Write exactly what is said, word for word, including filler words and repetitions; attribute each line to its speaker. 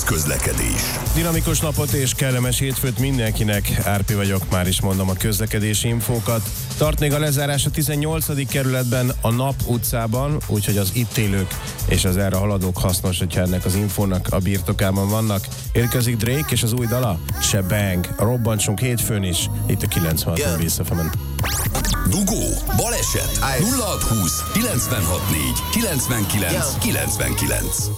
Speaker 1: közlekedés.
Speaker 2: Dinamikus napot és kellemes hétfőt mindenkinek. Árpi vagyok, már is mondom a közlekedési infókat. Tart még a lezárás a tizennyolcadik kerületben, a Nap utcában, úgyhogy az itt élők és az erre haladók hasznos, hogyha ennek az infónak a birtokában vannak. Érkezik Drake és az új dala, Shebang. Robbantsunk hétfőn is, itt a kilencvenhat visszafemen.
Speaker 1: Dugó, baleset, nulla hat húsz, kilencvenhat négy, kilencvenkilenc, kilencvenkilenc.